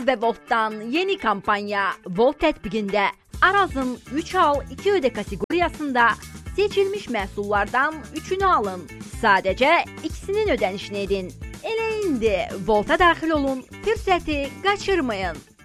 və Volt'dan yeni kampanya Volt tətbiqində Arazın 3 al 2 ödə kateqoriyasında seçilmiş məhsullardan 3-ünü alın. Sadəcə ikisinin ödənişini edin. Elə indi Volt'a daxil olun, fürsəti qaçırmayın.